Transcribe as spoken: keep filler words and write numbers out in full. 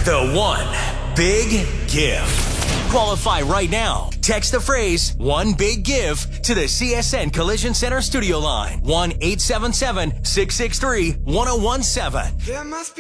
The one big give. Qualify right now. Text the phrase one big give to the C S N Collision Center studio line. one eight seven seven, six six three, one oh one seven. There must be